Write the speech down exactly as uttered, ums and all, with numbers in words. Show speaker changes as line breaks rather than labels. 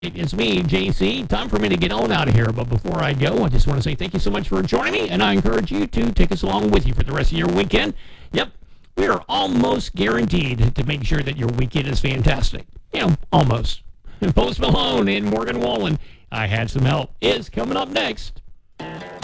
It's me, J C. Time for me to get on out of here. But before I go, I just want to say thank you so much for joining me, and I encourage you to take us along with you for the rest of your weekend. Yep, we are almost guaranteed to make sure that your weekend is fantastic. You know, almost. Post Malone and Morgan Wallen, I Had Some Help, is coming up next.